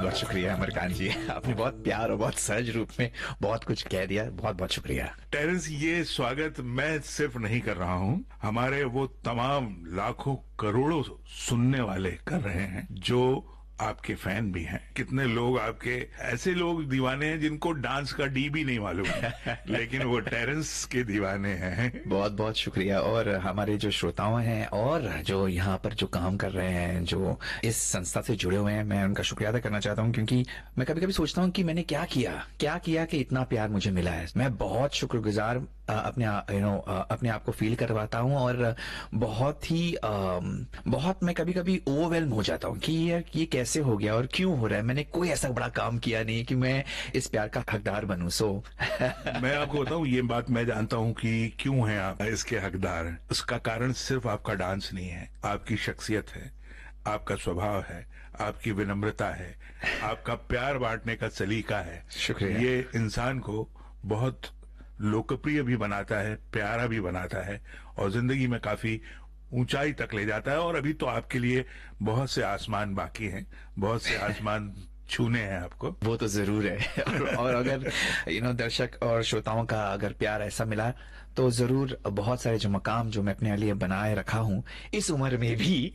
बहुत शुक्रिया अमरकांत जी, आपने बहुत प्यार और बहुत सहज रूप में बहुत कुछ कह दिया, बहुत बहुत शुक्रिया। टेरेंस, ये स्वागत मैं सिर्फ नहीं कर रहा हूँ, हमारे वो तमाम लाखों करोड़ों सुनने वाले कर रहे हैं जो आपके फैन भी हैं। कितने लोग आपके ऐसे लोग दीवाने हैं जिनको डांस का डी भी नहीं मालूम है लेकिन वो टेरेंस के दीवाने हैं। बहुत बहुत शुक्रिया। और हमारे जो श्रोताओं हैं और जो यहाँ पर जो काम कर रहे हैं, जो इस संस्था से जुड़े हुए हैं, मैं उनका शुक्रिया अदा करना चाहता हूँ, क्योंकि मैं कभी कभी सोचता हूँ कि मैंने क्या किया कि इतना प्यार मुझे मिला है। मैं बहुत शुक्रगुजार अपने अपने आप को फील करवाता हूँ, और बहुत मैं कभी कभी ओवरवेल्म हो जाता हूँ कि यार ये कैसे हो गया और क्यों हो रहा है। मैंने कोई ऐसा बड़ा काम किया नहीं कि मैं इस प्यार का हकदार बनूं। मैं आपको बताऊं, ये बात मैं जानता हूं कि क्यों हैं आप इसके हकदार। उसका कारण सिर्फ आपका डांस नहीं है, आपकी शख्सियत है, आपका स्वभाव है, आपकी विनम्रता है, आपका प्यार बांटने का सलीका है। शुक्रिया। ये इंसान को बहुत लोकप्रिय भी बनाता है, प्यारा भी बनाता है, और जिंदगी में काफी ऊंचाई तक ले जाता है। और अभी तो आपके लिए बहुत से आसमान बाकी हैं, बहुत से आसमान छूने हैं आपको। वो तो जरूर है। और अगर दर्शक और श्रोताओं का अगर प्यार ऐसा मिला तो जरूर बहुत सारे जो मकाम जो मैं अपने लिए बनाए रखा हूं इस उम्र में भी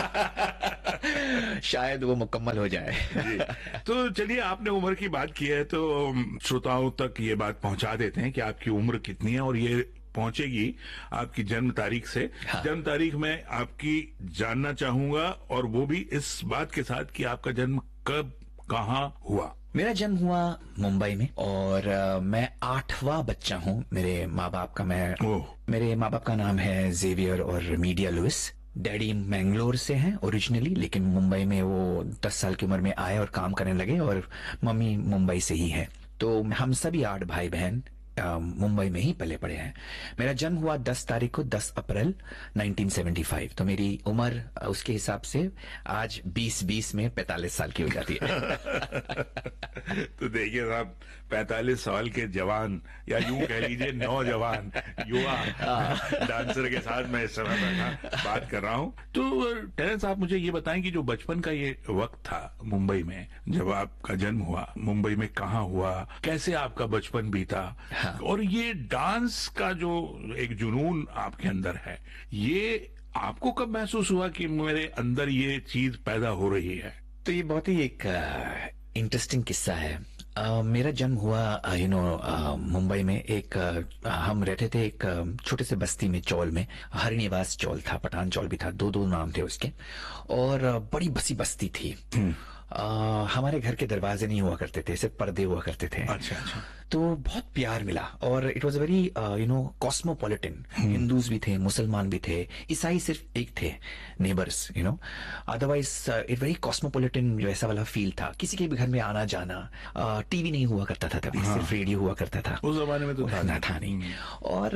शायद वो मुकम्मल हो जाए। जी, तो चलिए, आपने उम्र की बात की है तो श्रोताओं तक ये बात पहुंचा देते हैं कि आपकी उम्र कितनी है, और ये पहुंचेगी आपकी जन्म तारीख से। हाँ। जन्म तारीख में आपकी जानना चाहूंगा, और वो भी इस बात के साथ कि आपका जन्म कब कहाँ हुआ। मेरा जन्म हुआ मुंबई में, और मैं 8वां बच्चा हूँ मेरे माँ बाप का। मेरे माँ बाप का नाम है जेवियर और मीडिया लुइस। डैडी मैंगलोर से हैं ओरिजिनली, लेकिन मुंबई में वो 10 साल की उम्र में आए और काम करने लगे, और मम्मी मुंबई से ही है। तो हम सभी 8 भाई बहन मुंबई में ही पले पड़े हैं। मेरा जन्म हुआ 10 तारीख को, 10 अप्रैल 1975। तो मेरी उम्र उसके हिसाब से आज 20-20 में 45 साल की हो जाती है। तो देखिए साहब, 45 साल के जवान, या यूं कह लीजिए नौजवान युवा डांसर के साथ मैं इस समय बैठा बात कर रहा हूं। तो टेरेंस, आप मुझे ये बताएं कि जो बचपन का ये वक्त था मुंबई में, जब आपका जन्म हुआ, मुंबई में कहाँ हुआ, कैसे आपका बचपन बीता। हाँ। और ये डांस का जो एक जुनून आपके अंदर है, ये आपको कब महसूस हुआ कि मेरे अंदर ये चीज पैदा हो रही है? तो ये बहुत ही एक इंटरेस्टिंग किस्सा है। मेरा जन्म हुआ मुंबई में। हम रहते थे एक छोटे से बस्ती में, चौल में। हरिनिवास चौल था, पठान चौल भी था, दो नाम थे उसके, और बड़ी बसी बस्ती थी। हमारे घर के दरवाजे नहीं हुआ करते थे, सिर्फ पर्दे हुआ करते थे। अच्छा। तो बहुत प्यार मिला, और it was very cosmopolitan. Hindus भी थे, मुसलमान भी थे, ईसाई सिर्फ एक थे neighbours, otherwise it very cosmopolitan वैसा वाला फील था। किसी के भी घर में आना जाना, टीवी नहीं हुआ करता था तभी। हाँ। सिर्फ रेडियो हुआ करता था उस जमाने में, तो था नहीं। और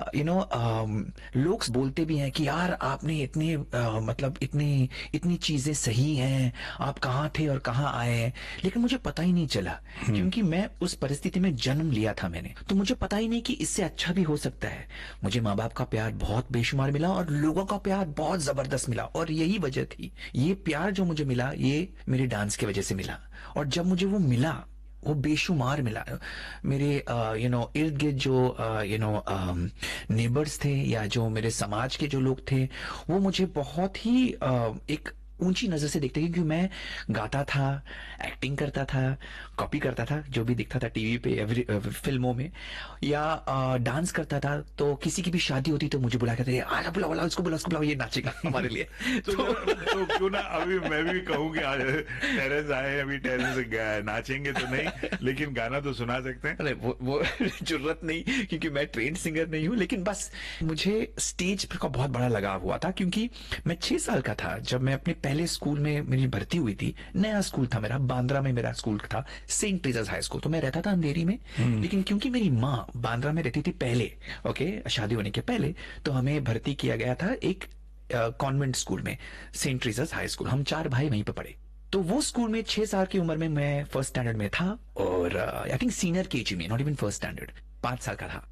लोग बोलते भी हैं कि यार आपने इतने मतलब इतनी चीजें सही हैं, आप कहाँ थे और कहाँ आए। लेकिन मुझे पता ही नहीं चला, क्योंकि मैं उस परिस्थिति में जन्म लिया था मैंने, तो मुझे पता ही नहीं कि इससे अच्छा भी हो सकता है। मुझे माँ बाप का प्यार बहुत बेशुमार मिला, और लोगों का प्यार बहुत जबरदस्त मिला, और यही वजह थी। ये प्यार जो मुझे मिला, ये मेरे डांस की वजह से मिला। और जब मुझे वो मिला, वो बेशुमार मिला। मेरे इर्द गिर्द जो नेबर्स थे, या जो मेरे समाज के जो लोग थे, वो मुझे बहुत ही एक ऊंची नजर से देखते, क्योंकि मैं गाता था, एक्टिंग करता था, कॉपी करता था जो भी दिखता था टीवी पे, फिल्मों में, या डांस करता था। तो किसी की भी शादी होती तो मुझे बुला कहते, आजा बुलाओ इसको बुलाओ, ये नाचेगा हमारे लिए। तो क्यों ना अभी मैं भी कहूँ कि आज टेरेंस आए, अभी टेरेंस नाचेंगे तो नहीं, लेकिन गाना तो सुना सकते हैं। अरे वो जरूरत नहीं, क्योंकि मैं ट्रेंड सिंगर नहीं हूँ, लेकिन बस मुझे स्टेज का बहुत बड़ा लगाव हुआ था। क्योंकि मैं 6 साल का था जब मैं अपने पहले स्कूल में मेरी भर्ती हुई थी। नया स्कूल था मेरा, बांद्रा में मेरा स्कूल था, सेंट ट्रेजर्स हाई स्कूल। तो मैं रहता था अंधेरी में, लेकिन क्योंकि मेरी माँ बांद्रा में रहती थी पहले, शादी होने के पहले, तो हमें भर्ती किया गया था एक कॉन्वेंट स्कूल में, सेंट ट्रेजर्स हाई स्कूल। हम 4 भाई वहीं पे पढ़े। तो वो स्कूल में 6 साल की उम्र में मैं फर्स्ट स्टैंडर्ड में था, और आई थिंक सीनियर केजी में, नॉट इवन फर्स्ट स्टैंडर्ड, 5 साल का था।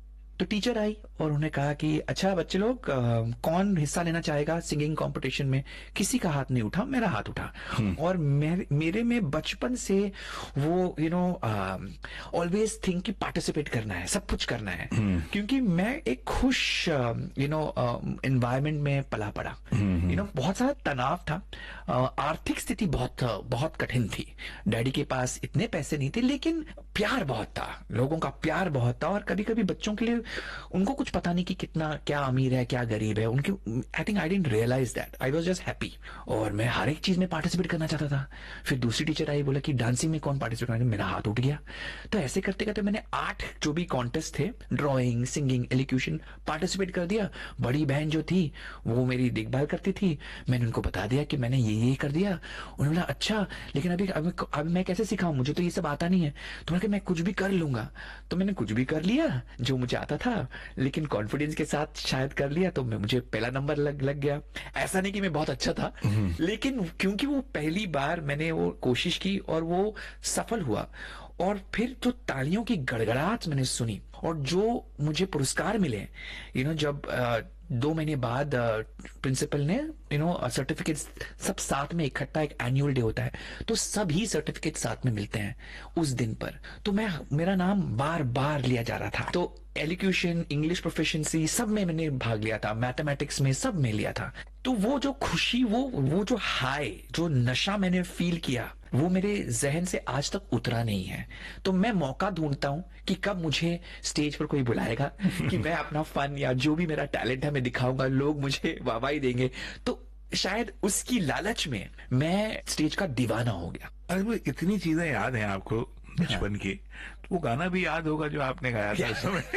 तो टीचर आई और उन्होंने कहा कि अच्छा बच्चे लोग, कौन हिस्सा लेना चाहेगा सिंगिंग कंपटीशन में। किसी का हाथ नहीं उठा, मेरा हाथ उठा। और मेरे में बचपन से वो ऑलवेज थिंक कि पार्टिसिपेट करना है, सब कुछ करना है, क्योंकि मैं एक खुश एनवायरनमेंट में पला पड़ा। बहुत सारा तनाव था, आर्थिक स्थिति बहुत कठिन थी। डैडी के पास इतने पैसे नहीं थे, लेकिन प्यार बहुत था, लोगों का प्यार बहुत था। और कभी कभी बच्चों के लिए उनको कुछ पता नहीं कि कितना, क्या अमीर है क्या गरीब है, उनके I think I didn't realise that, I was just happy. और मैं हर एक चीज में पार्टिसिपेट करना चाहता था। फिर दूसरी टीचर आई, बोला कि डांसिंग में कौन पार्टिसिपेट करना, मेरा हाथ उठ गया। तो ऐसे करते करते मैंने 8 जो भी कॉन्टेस्ट थे, ड्राइंग, सिंगिंग, एलिक्यूशन, पार्टिसिपेट कर दिया। बड़ी बहन जो थी वो मेरी देखभाल करती थी, मैंने उनको बता दिया कि मैंने ये कर दिया। उन्होंने बोला अच्छा, लेकिन अभी मैं कैसे सिखाऊं, मुझे तो ये सब आता नहीं है। तो मैंने कहा मैं कुछ भी कर लूंगा। तो मैंने कुछ भी कर लिया जो मुझे आता था, लेकिन कॉन्फिडेंस के साथ शायद कर लिया, तो मुझे पहला नंबर लग गया। ऐसा नहीं कि मैं बहुत अच्छा था, लेकिन क्योंकि वो पहली बार मैंने वो कोशिश की और वो सफल हुआ। और फिर जो तालियों की गड़गड़ाहट मैंने सुनी और जो मुझे पुरस्कार मिले, जब 2 महीने बाद प्रिंसिपल ने सर्टिफिकेट सब साथ में इकट्ठा, एक एनुअल डे होता है, तो सभी सर्टिफिकेट साथ में मिलते हैं उस दिन पर। तो मेरा नाम बार बार लिया जा रहा था। तो एलिक्यूशन, इंग्लिश प्रोफिशिएंसी सब में मैंने भाग लिया था, मैथमेटिक्स में सब में लिया था। तो वो जो खुशी, वो जो हाई, जो नशा मैंने फील किया, वो मेरे जहन से आज तक उतरा नहीं है। तो मैं मौका ढूंढता हूं कि कब मुझे स्टेज पर कोई बुलाएगा कि मैं अपना फन या जो भी मेरा टैलेंट है मैं दिखाऊंगा, लोग मुझे वाहवाही देंगे। तो शायद उसकी लालच में मैं स्टेज का दीवाना हो गया। अरे वो इतनी चीजें याद हैं आपको बचपन की, तो वो गाना भी याद होगा जो आपने गाया था उस समय।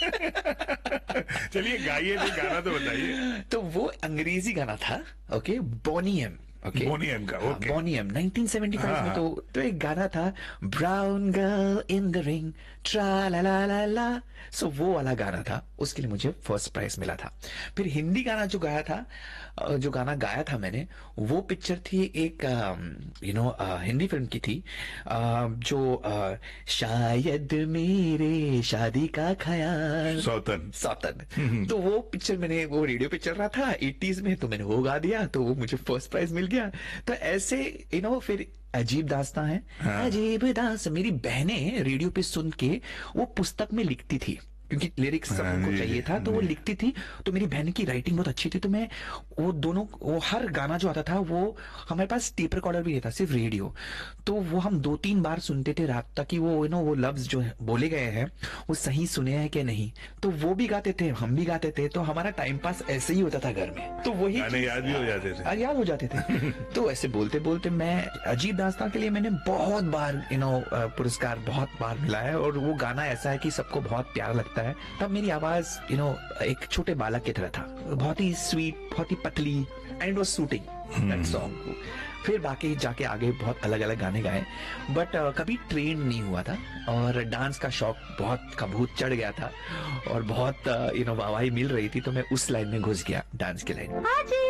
चलिए गाइए, जो गाना तो बताइए। तो वो अंग्रेजी गाना था, ओके, बोनी एम। बोनी एम का, ओके। बोनी एम 1975 में। तो एक गाना था, brown girl in the ring, ट्रा ला ला ला ला। सो वो वाला गाना था, उसके लिए मुझे फर्स्ट प्राइज मिला था। फिर हिंदी गाना जो गाना गाया था मैंने, वो पिक्चर थी एक हिंदी फिल्म की थी, जो शायद मेरे शादी का ख्याल, सौतन। तो वो पिक्चर वो रेडियो पे चल रहा था 80s में, तो मैंने वो गा दिया, तो वो मुझे फर्स्ट प्राइज मिल गया। तो ऐसे फिर अजीब दास्तां है। हाँ। अजीब दास्तां मेरी बहनें रेडियो पे सुन के वो पुस्तक में लिखती थी, क्योंकि लिरिक्स सबको चाहिए था, तो वो लिखती थी। तो मेरी बहन की राइटिंग बहुत अच्छी थी, तो मैं वो हर गाना जो आता था, वो हमारे पास टेप रिकॉर्डर भी नहीं था, सिर्फ रेडियो। तो वो हम 2-3 बार सुनते थे रात तक कि वो लफ्ज जो बोले गए हैं वो सही सुने हैं कि नहीं। तो वो भी गाते थे, हम भी गाते थे, तो हमारा टाइम पास ऐसे ही होता था घर में। तो वही याद भी हो जाते थे, याद हो जाते थे। तो ऐसे बोलते बोलते मैं अजीब दास्तां के लिए मैंने बहुत बार पुरस्कार बहुत बार मिला है। और वो गाना ऐसा है कि सबको बहुत प्यारा लगता है। तब मेरी आवाज एक छोटे बालक की तरह था, बहुत ही स्वीट, बहुत ही पतली, and it was shooting that song. फिर बाकी जाके आगे बहुत अलग अलग गाने गाए, बट कभी ट्रेन नहीं हुआ था। और डांस का शौक बहुत कबूत चढ़ गया था और बहुत वाहवाही मिल रही थी, तो मैं उस लाइन में घुस गया, डांस की लाइन में।